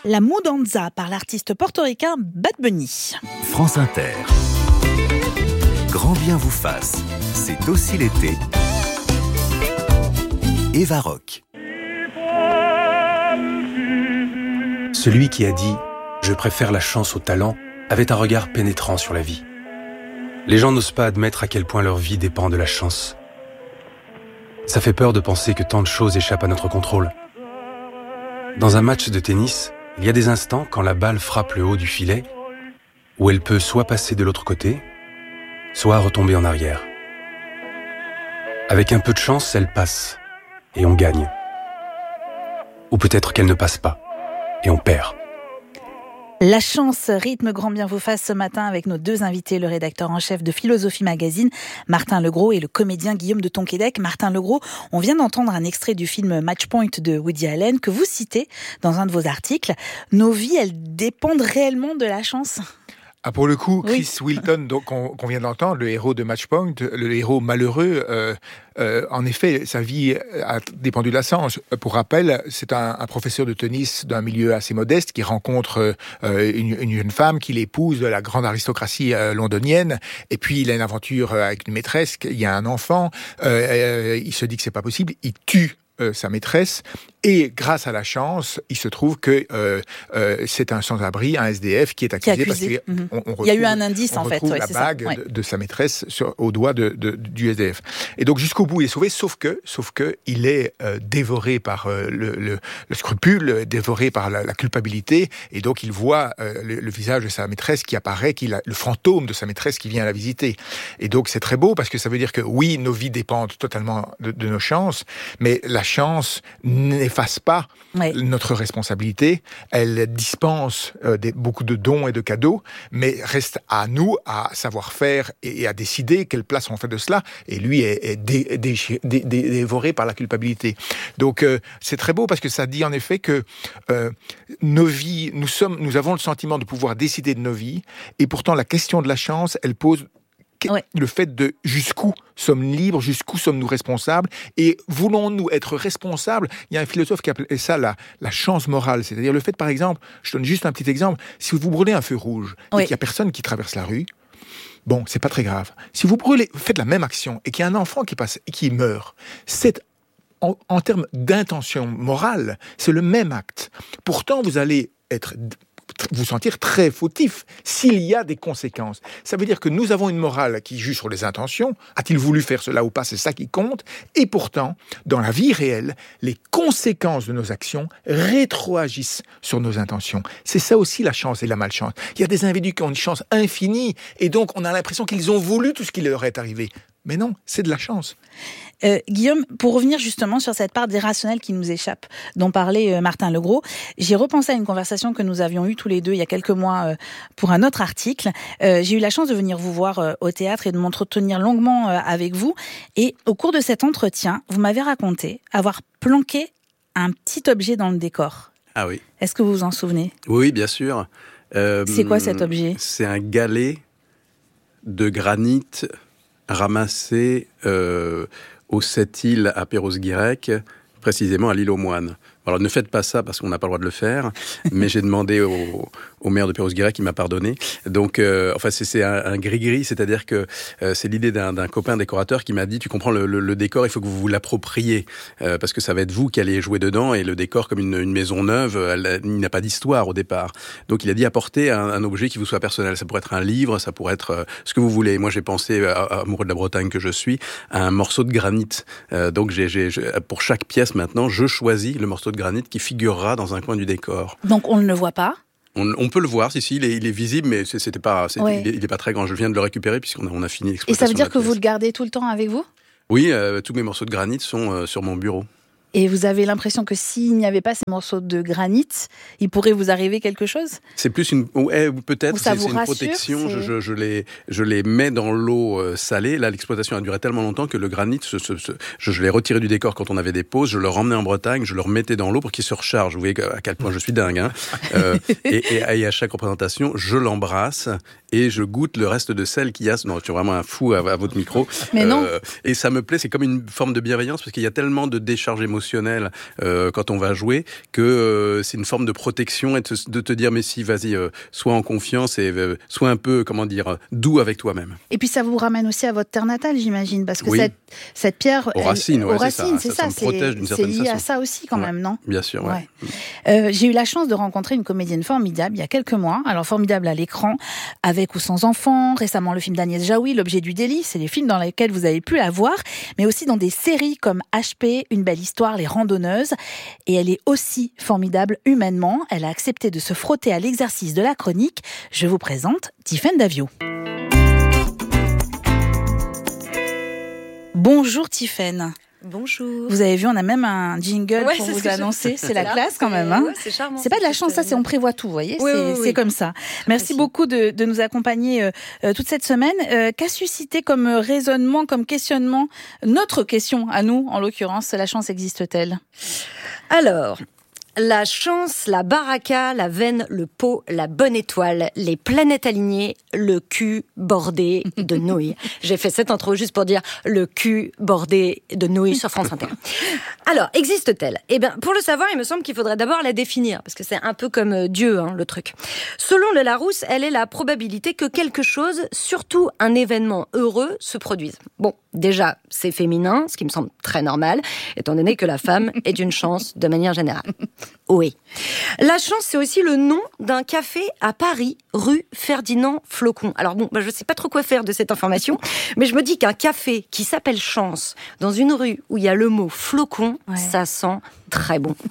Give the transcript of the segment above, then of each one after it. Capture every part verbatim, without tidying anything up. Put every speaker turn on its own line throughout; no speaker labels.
La Mudanza par l'artiste portoricain Bad Bunny.
France Inter. Grand bien vous fasse, c'est aussi l'été. Eva Rock.
Celui qui a dit « Je préfère la chance au talent » avait un regard pénétrant sur la vie. Les gens n'osent pas admettre à quel point leur vie dépend de la chance. Ça fait peur de penser que tant de choses échappent à notre contrôle. Dans un match de tennis, il y a des instants quand la balle frappe le haut du filet où elle peut soit passer de l'autre côté, soit retomber en arrière. Avec un peu de chance, elle passe et on gagne. Ou peut-être qu'elle ne passe pas et on perd.
La chance rythme grand bien vous fasse ce matin avec nos deux invités, le rédacteur en chef de Philosophie Magazine, Martin Legros, et le comédien Guillaume de Tonquédec. Martin Legros, on vient d'entendre un extrait du film Matchpoint de Woody Allen que vous citez dans un de vos articles. Nos vies, elles dépendent réellement de la chance ?
Ah, pour le coup, Chris
Oui.
Wilton, donc, qu'on, qu'on vient d'entendre, le héros de Matchpoint, le héros malheureux, euh, euh, en effet, sa vie a dépendu de la chance. Pour rappel, c'est un, un professeur de tennis d'un milieu assez modeste qui rencontre euh, une, une jeune femme qu'il épouse de la grande aristocratie euh, londonienne. Et puis, il a une aventure avec une maîtresse, il y a un enfant, euh, euh, il se dit que c'est pas possible, il tue Euh, sa maîtresse, et grâce à la chance, il se trouve que euh, euh, c'est un sans-abri, un S D F qui est accusé,
Qui est accusé.
parce
Mmh.
qu'on on
il y a eu un indice
on
en fait.
retrouve
Ouais,
la
c'est
bague
ça. Ouais.
de, de sa maîtresse sur, au doigt de, de, du S D F. Et donc jusqu'au bout, il est sauvé, sauf que, sauf que il est euh, dévoré par euh, le, le, le scrupule, dévoré par la, la culpabilité, et donc il voit euh, le, le visage de sa maîtresse qui apparaît, qu'il a, le fantôme de sa maîtresse qui vient la visiter. Et donc c'est très beau parce que ça veut dire que oui, nos vies dépendent totalement de, de nos chances, mais la chance n'efface pas
Ouais.
notre responsabilité. Elle dispense euh, des, beaucoup de dons et de cadeaux, mais reste à nous à savoir faire et, et à décider quelle place on fait de cela. Et lui est, est dé, dé, dé, dé, dévoré par la culpabilité. Donc euh, c'est très beau parce que ça dit en effet que euh, nos vies, nous sommes, nous avons le sentiment de pouvoir décider de nos vies, et pourtant la question de la chance, elle pose
Ouais.
le fait de jusqu'où sommes libres, jusqu'où sommes-nous responsables, et voulons-nous être responsables? Il y a un philosophe qui appelait ça la, la chance morale, c'est-à-dire le fait, par exemple, je donne juste un petit exemple, si vous brûlez un feu rouge
Oui.
et qu'il n'y a personne qui traverse la rue, bon, c'est pas très grave. Si vous brûlez, faites la même action et qu'il y a un enfant qui passe et qui meurt, c'est en, en termes d'intention morale, c'est le même acte. Pourtant, vous allez être vous sentir très fautif s'il y a des conséquences. Ça veut dire que nous avons une morale qui juge sur les intentions. A-t-il voulu faire cela ou pas? C'est ça qui compte. Et pourtant, dans la vie réelle, les conséquences de nos actions rétroagissent sur nos intentions. C'est ça aussi la chance et la malchance. Il y a des individus qui ont une chance infinie et donc on a l'impression qu'ils ont voulu tout ce qui leur est arrivé. Mais non, c'est de la chance.
Euh, Guillaume, pour revenir justement sur cette part d'irrationnel qui nous échappe, dont parlait euh, Martin Legros, j'ai repensé à une conversation que nous avions eue tous les deux il y a quelques mois euh, pour un autre article. Euh, j'ai eu la chance de venir vous voir euh, au théâtre et de m'entretenir longuement euh, avec vous. Et au cours de cet entretien, vous m'avez raconté avoir planqué un petit objet dans le décor.
Ah oui.
Est-ce que vous vous en souvenez ?
Oui, bien sûr. Euh,
C'est quoi cet objet ?
C'est un galet de granit ramassé euh, aux sept îles à Perros-Guirec, précisément à l'île aux Moines. Alors ne faites pas ça parce qu'on n'a pas le droit de le faire, mais j'ai demandé au, au maire de Perros-Guirec qui m'a pardonné. Donc, euh, enfin, c'est, c'est un, un gris-gris, c'est-à-dire que euh, c'est l'idée d'un, d'un copain décorateur qui m'a dit, tu comprends, le, le, le décor, il faut que vous vous l'appropriez, euh, parce que ça va être vous qui allez jouer dedans, et le décor, comme une, une maison neuve, elle, il n'a pas d'histoire au départ. Donc, il a dit apportez un, un objet qui vous soit personnel. Ça pourrait être un livre, ça pourrait être euh, ce que vous voulez. Moi, j'ai pensé, à, à, amoureux de la Bretagne que je suis, à un morceau de granit. Euh, donc, j'ai, j'ai, pour chaque pièce maintenant, je choisis le morceau de granit qui figurera dans un coin du décor.
Donc on ne le voit pas ?
On, on peut le voir, si, si, il est, il est visible, mais c'est, c'était pas, c'est,
Ouais.
il, est, il est pas très grand. Je viens de le récupérer puisqu'on a, on a fini
Et
l'exploitation.
ça veut dire
de la
que vous
pièce.
le gardez tout le temps avec vous ?
Oui, euh, tous mes morceaux de granit sont euh, sur mon bureau.
Et vous avez l'impression que s'il n'y avait pas ces morceaux de granit, il pourrait vous arriver quelque chose ?
C'est plus une, ouais, peut-être,
Ou ça
c'est,
vous
c'est une
rassure,
protection.
c'est-
Je, je, je les, je les mets dans l'eau euh, salée. Là, l'exploitation a duré tellement longtemps que le granit, se, se, se, je, je l'ai retiré du décor quand on avait des pauses. Je le ramenais en Bretagne, je le remettais dans l'eau pour qu'il se recharge. Vous voyez à quel point je suis dingue. Hein. euh, et, et, et à chaque représentation, je l'embrasse et je goûte le reste de sel qu'il y a. Non, je suis vraiment un fou à, à votre micro.
Mais non.
Euh, et ça me plaît. C'est comme une forme de bienveillance parce qu'il y a tellement de décharges émotionnelles émotionnel euh, quand on va jouer, que euh, c'est une forme de protection et de, de te dire mais si, vas-y, euh, sois en confiance et euh, sois un peu, comment dire, doux avec toi-même.
Et puis ça vous ramène aussi à votre terre natale, j'imagine, parce que
oui.
cette, cette pierre...
Aux racines, ouais,
aux racines,
c'est ça.
c'est ça,
ça, ça me protège d'une
c'est
certaine
lié
façon.
à ça aussi quand
ouais.
même, non ?
Bien sûr, ouais.
ouais. Euh, j'ai eu la chance de rencontrer une comédienne formidable il y a quelques mois, alors formidable à l'écran, avec ou sans enfants, récemment le film d'Agnès Jaoui, L'objet du délit, c'est les films dans lesquels vous avez pu la voir, mais aussi dans des séries comme H P, Une belle histoire, Les Randonneuses, et elle est aussi formidable humainement, elle a accepté de se frotter à l'exercice de la chronique. Je vous présente Tiffaine Davio. Bonjour Tiffaine.
Bonjour.
Vous avez vu, on a même un jingle
ouais,
pour
c'est
vous annoncer. C'est, c'est la
là,
classe quand même. Hein.
Ouais, c'est charmant.
C'est pas de la chance, ça, c'est on prévoit tout, vous voyez.
Oui,
c'est,
oui, oui.
c'est comme ça.
Très
Merci
précis.
beaucoup de, de nous accompagner euh, euh, toute cette semaine. Euh, qu'a suscité comme raisonnement, comme questionnement, notre question à nous, en l'occurrence, la chance existe-t-elle ?
Alors, la chance, la baraka, la veine, le pot, la bonne étoile, les planètes alignées, le cul bordé de nouilles. J'ai fait cette intro juste pour dire le cul bordé de nouilles sur France Inter. Alors, existe-t-elle ? Eh bien, pour le savoir, il me semble qu'il faudrait d'abord la définir, parce que c'est un peu comme euh, Dieu, hein, le truc. Selon le Larousse, elle est la probabilité que quelque chose, surtout un événement heureux, se produise. Bon, déjà, c'est féminin, ce qui me semble très normal, étant donné que la femme est d'une chance de manière générale. Oui. La chance, c'est aussi le nom d'un café à Paris, rue Ferdinand Flocon. Alors bon, bah, je sais pas trop quoi faire de cette information, mais je me dis qu'un café qui s'appelle Chance, dans une rue où il y a le mot flocon, ouais. Ça sent très bon.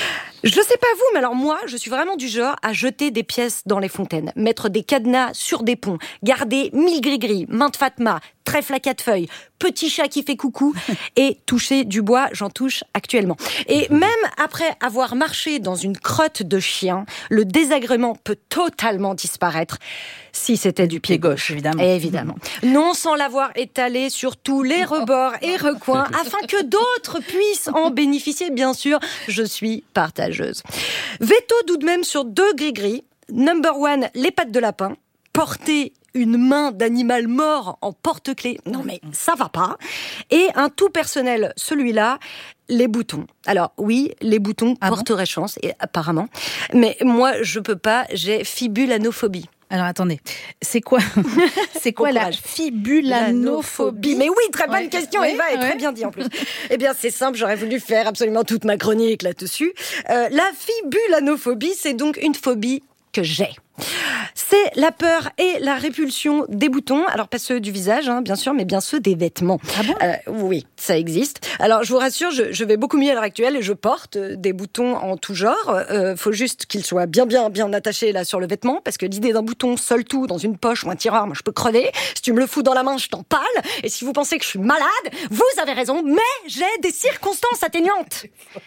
Je sais pas vous, mais alors moi, je suis vraiment du genre à jeter des pièces dans les fontaines, mettre des cadenas sur des ponts, garder mille gris-gris, main de Fatma, trèfle à quatre feuilles, petit chat qui fait coucou et toucher du bois, j'en touche actuellement. Et même après avoir marché dans une crotte de chien, le désagrément peut totalement disparaître si c'était du pied gauche,
évidemment.
Évidemment. Non sans l'avoir étalé sur tous les rebords et recoins afin que d'autres puissent en bénéficier, bien sûr. Je suis partageuse. Veto tout de même sur deux gris-gris. Number one, les pattes de lapin. Porter une main d'animal mort en porte-clés. Non mais ça va pas. Et un tout personnel, celui-là, les boutons. Alors oui, les boutons ah porteraient bon chance, et, apparemment. Mais moi, je peux pas, j'ai fibulanophobie.
Alors attendez, c'est quoi, c'est quoi la fibulanophobie ?
Mais oui, très bonne ouais. question, Eva, ouais, et ouais. très bien dit en plus. Eh bien, c'est simple, j'aurais voulu faire absolument toute ma chronique là-dessus. Euh, la fibulanophobie, c'est donc une phobie que j'ai. C'est la peur et la répulsion des boutons. Alors, pas ceux du visage, hein, bien sûr, mais bien ceux des vêtements.
Ah bon ?
euh, Oui, ça existe. Alors, je vous rassure, je, je vais beaucoup mieux à l'heure actuelle et je porte des boutons en tout genre. Euh, faut juste qu'ils soient bien, bien, bien attachés là sur le vêtement, parce que l'idée d'un bouton seul tout dans une poche ou un tiroir, moi, je peux crever. Si tu me le fous dans la main, je t'en parle. Et si vous pensez que je suis malade, vous avez raison, mais j'ai des circonstances atténuantes.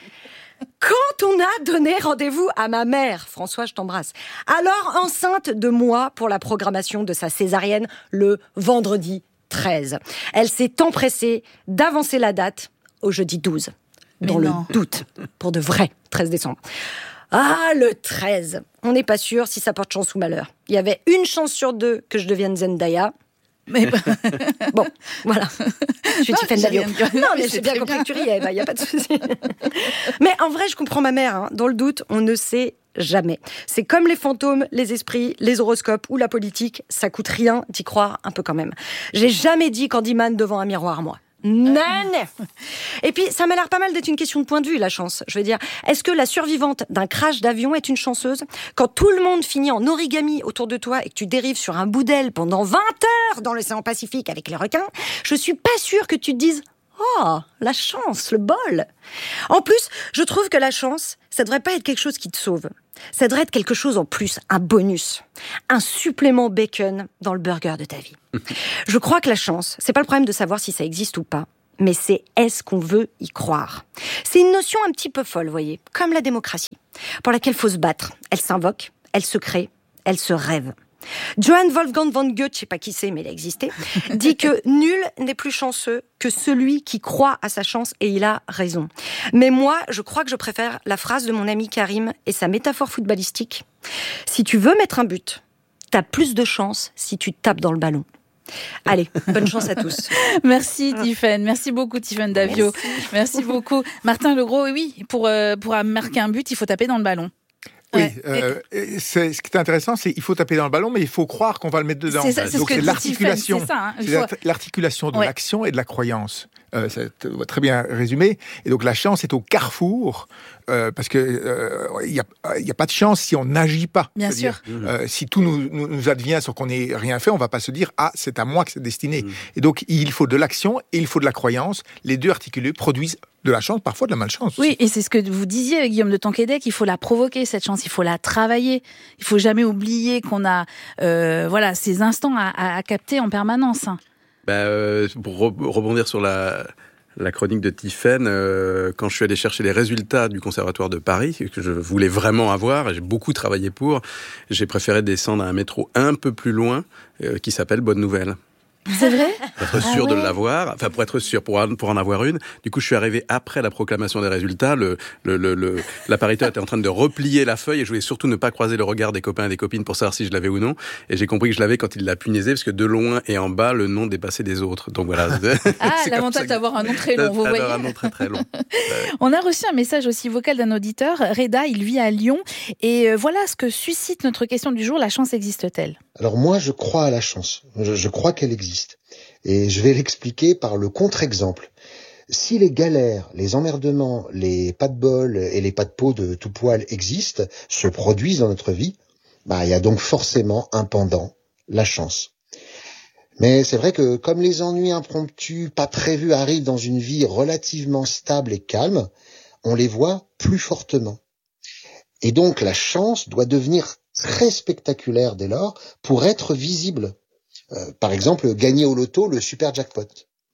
Quand on a donné rendez-vous à ma mère, François, je t'embrasse, alors enceinte de moi pour la programmation de sa césarienne le vendredi treize, elle s'est empressée d'avancer la date au jeudi douze, dans le doute, pour de vrai, treize décembre. Ah, le treize, on n'est pas sûr si ça porte chance ou malheur. Il y avait une chance sur deux que je devienne Zendaya. Mais bon, voilà. Je suis Tiffaine Davio. Non, mais j'ai bien compris que tu riais, il n'y a pas de souci. Mais en vrai, je comprends ma mère. Hein. Dans le doute, on ne sait jamais. C'est comme les fantômes, les esprits, les horoscopes ou la politique. Ça coûte rien d'y croire un peu quand même. J'ai jamais dit Candyman devant un miroir, moi. Non, non. Et puis, ça m'a l'air pas mal d'être une question de point de vue, la chance. Je veux dire, est-ce que la survivante d'un crash d'avion est une chanceuse ? Quand tout le monde finit en origami autour de toi et que tu dérives sur un bout d'aile pendant vingt heures dans l'océan Pacifique avec les requins, je suis pas sûre que tu te dises « Oh, la chance, le bol !» En plus, je trouve que la chance, ça devrait pas être quelque chose qui te sauve. Ça devrait être quelque chose en plus, un bonus, un supplément bacon dans le burger de ta vie. Je crois que la chance, c'est pas le problème de savoir si ça existe ou pas, mais c'est est-ce qu'on veut y croire. C'est une notion un petit peu folle, voyez, comme la démocratie, pour laquelle faut se battre. Elle s'invoque, elle se crée, elle se rêve. Johann Wolfgang von Goethe, je sais pas qui c'est, mais il a existé, dit que nul n'est plus chanceux que celui qui croit à sa chance, et il a raison. Mais moi, je crois que je préfère la phrase de mon ami Karim et sa métaphore footballistique. Si tu veux mettre un but, t'as plus de chance si tu tapes dans le ballon. Allez, bonne chance à tous.
Merci Tiffaine, merci beaucoup Tiffaine Davio. Merci. merci beaucoup. Martin Legros, oui, pour, euh, pour marquer un but, il faut taper dans le ballon.
Oui,
ouais.
euh, et... c'est, ce qui est intéressant, c'est qu'il faut taper dans le ballon, mais il faut croire qu'on va le mettre dedans.
C'est ça, c'est
Donc
ce que
c'est l'articulation,
c'est ça, hein.
c'est
faut...
l'articulation de
ouais.
l'action et de la croyance. Euh, c'est très bien résumé. Et donc la chance est au carrefour, euh, parce que il euh, y a, y a pas de chance si on n'agit pas.
Bien
C'est-à-dire,
sûr.
Euh, si tout nous, nous, nous advient sans qu'on ait rien fait, on va pas se dire ah c'est à moi que c'est destiné. Mmh. Et donc il faut de l'action et il faut de la croyance. Les deux articulés produisent de la chance, parfois de la malchance.
Oui, et c'est ce que vous disiez, Guillaume de Tonquédec, il faut la provoquer, cette chance, il faut la travailler. Il faut jamais oublier qu'on a euh, voilà, ces instants à, à, à capter en permanence.
Bah, euh, pour rebondir sur la, la chronique de Tiffaine, euh, quand je suis allé chercher les résultats du Conservatoire de Paris, que je voulais vraiment avoir, et j'ai beaucoup travaillé pour, j'ai préféré descendre à un métro un peu plus loin, euh, qui s'appelle Bonne Nouvelle.
C'est vrai ?
Pour être sûr ah ouais. de l'avoir, enfin pour être sûr, pour, pour en avoir une. Du coup, je suis arrivé après la proclamation des résultats. Le, le, le, le, l'appariteur était en train de replier la feuille et je voulais surtout ne pas croiser le regard des copains et des copines pour savoir si je l'avais ou non. Et j'ai compris que je l'avais quand il l'a punaisé, parce que de loin et en bas, le nom dépassait des autres. Donc voilà.
Ah, l'avantage d'avoir un nom très long, vous voyez.
D'avoir un nom très très long.
On a reçu un message aussi vocal d'un auditeur. Reda, il vit à Lyon. Et voilà ce que suscite notre question du jour. La chance existe-t-elle ?
Alors moi, je crois à la chance. Je, je crois qu'elle existe. Et je vais l'expliquer par le contre-exemple. Si les galères, les emmerdements, les pas de bol et les pas de peau de tout poil existent, se produisent dans notre vie, bah il y a donc forcément un pendant, la chance. Mais c'est vrai que comme les ennuis impromptus, pas prévus arrivent dans une vie relativement stable et calme, on les voit plus fortement. Et donc la chance doit devenir très spectaculaire dès lors pour être visible. Euh, par exemple, gagner au loto le super jackpot.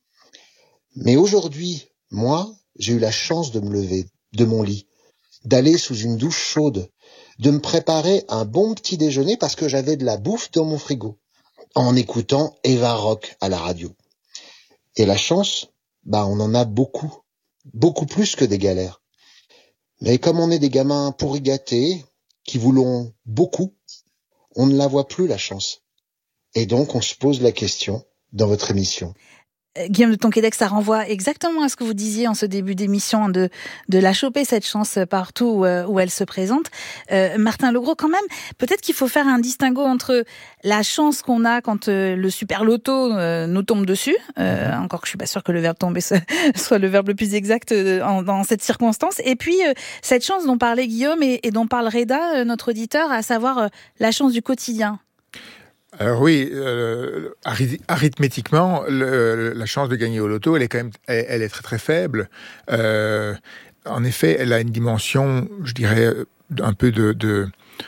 Mais aujourd'hui, moi, j'ai eu la chance de me lever de mon lit, d'aller sous une douche chaude, de me préparer un bon petit déjeuner parce que j'avais de la bouffe dans mon frigo, en écoutant Eva Rock à la radio. Et la chance, bah, on en a beaucoup, beaucoup plus que des galères. Mais comme on est des gamins pourri gâtés, qui voulons beaucoup, on ne la voit plus, la chance. Et donc, on se pose la question dans votre émission.
Guillaume de Tonquédec, ça renvoie exactement à ce que vous disiez en ce début d'émission, de, de la choper, cette chance, partout où, où elle se présente. Euh, Martin Legros, quand même, peut-être qu'il faut faire un distinguo entre la chance qu'on a quand euh, le super loto euh, nous tombe dessus, euh, encore que je suis pas sûre que le verbe tomber soit le verbe le plus exact euh, en, dans cette circonstance, et puis euh, cette chance dont parlait Guillaume et, et dont parle Reda, euh, notre auditeur, à savoir euh, la chance du quotidien.
Alors oui, euh, arithmétiquement, le, la chance de gagner au loto, elle est quand même, elle, elle est très très faible. Euh, en effet, elle a une dimension, je dirais, un peu de, de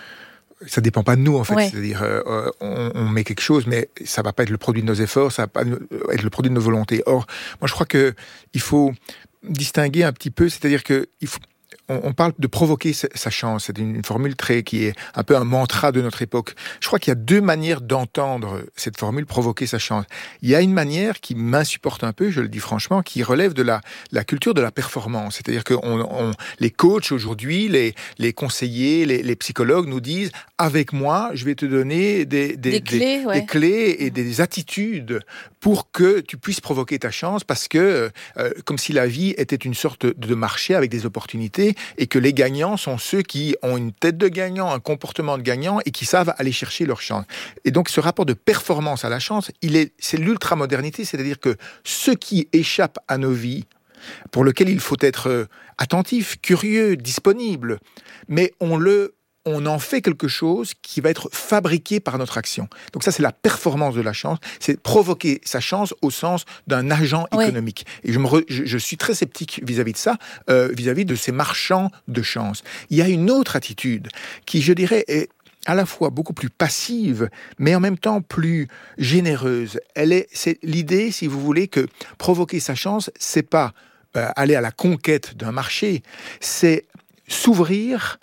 ça dépend pas de nous en fait. Ouais. C'est-à-dire, euh, on, on met quelque chose, mais ça va pas être le produit de nos efforts, ça va pas être le produit de nos volontés. Or, moi, je crois que il faut distinguer un petit peu, c'est-à-dire que il faut on parle de provoquer sa chance. C'est une formule très qui est un peu un mantra de notre époque. Je crois qu'il y a deux manières d'entendre cette formule, provoquer sa chance. Il y a une manière qui m'insupporte un peu, je le dis franchement, qui relève de la, la culture de la performance. C'est-à-dire que on, on, les coachs aujourd'hui, les, les conseillers, les, les psychologues nous disent « Avec moi, je vais te donner des, des,
des, clés,
des,
ouais.
des clés et des attitudes pour que tu puisses provoquer ta chance, parce que euh, comme si la vie était une sorte de marché avec des opportunités, et que les gagnants sont ceux qui ont une tête de gagnant, un comportement de gagnant et qui savent aller chercher leur chance. Et donc ce rapport de performance à la chance, il est, c'est l'ultramodernité, c'est-à-dire que ce qui échappe à nos vies, pour lequel il faut être attentif, curieux, disponible, mais on le on en fait quelque chose qui va être fabriqué par notre action. Donc ça, c'est la performance de la chance, c'est provoquer sa chance au sens d'un agent ouais. économique. Et je, me re, je, je suis très sceptique vis-à-vis de ça, euh, vis-à-vis de ces marchands de chance. Il y a une autre attitude qui, je dirais, est à la fois beaucoup plus passive, mais en même temps plus généreuse. Elle est, c'est l'idée, si vous voulez, que provoquer sa chance, c'est pas euh, aller à la conquête d'un marché, c'est s'ouvrir